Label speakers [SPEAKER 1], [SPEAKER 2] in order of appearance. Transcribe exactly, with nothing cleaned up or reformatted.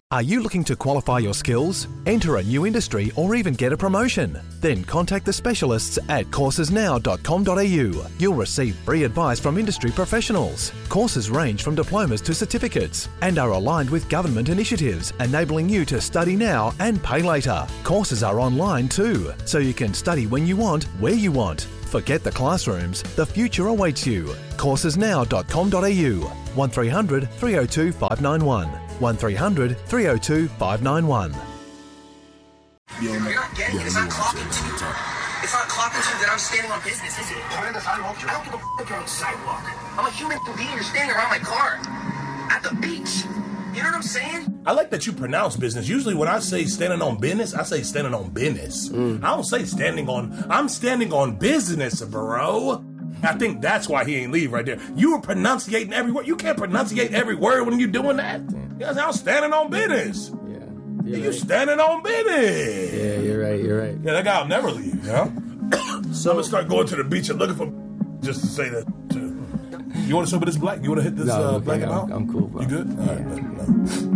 [SPEAKER 1] Are you looking to qualify your skills, enter a new industry, or even get a promotion? Then contact the specialists at courses now dot com dot a u. You'll receive free advice from industry professionals. Courses range from diplomas to certificates and are aligned with government initiatives, enabling you to study now and pay later. Courses are online too, so you can study when you want, where you want. Forget the classrooms, the future awaits you. courses now dot com dot a u. one three hundred, three oh two, five nine one. one three hundred, three oh two, five nine one.
[SPEAKER 2] You're not getting it. It's not clocking to. It's not clocking to that I'm standing on business, is it? I don't give a f*** if you're on the sidewalk. I'm a human being. You're standing around my car. At the beach. You know what I'm saying?
[SPEAKER 3] I like that you pronounce business. Usually when I say standing on business, I say standing on business. Mm. I don't say standing on... I'm standing on business, bro. I think that's why he ain't leave right there. You were pronunciating every word. You can't pronunciate every word when you're doing that. Yes, I'm standing on business.
[SPEAKER 4] Yeah.
[SPEAKER 3] You're
[SPEAKER 4] right.
[SPEAKER 3] standing on business.
[SPEAKER 4] Yeah, you're right. You're right.
[SPEAKER 3] Yeah, that guy will never leave, you know? So I'm going to start going to the beach and looking for just to say that, too. You want to show me this black? You want to hit this
[SPEAKER 4] no,
[SPEAKER 3] uh,
[SPEAKER 4] okay,
[SPEAKER 3] black
[SPEAKER 4] I'm,
[SPEAKER 3] out?
[SPEAKER 4] I'm cool, bro.
[SPEAKER 3] You good?
[SPEAKER 4] Yeah.
[SPEAKER 3] All right, no.